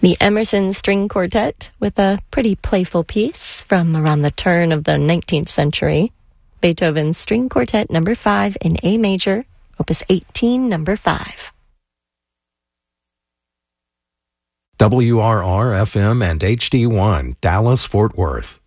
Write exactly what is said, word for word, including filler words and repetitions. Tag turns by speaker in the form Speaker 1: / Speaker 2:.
Speaker 1: The Emerson String Quartet with a pretty playful piece from around the turn of the nineteenth century. Beethoven's String Quartet number five in A major, opus eighteen, number five.
Speaker 2: W R R F M and H D one, Dallas, Fort Worth.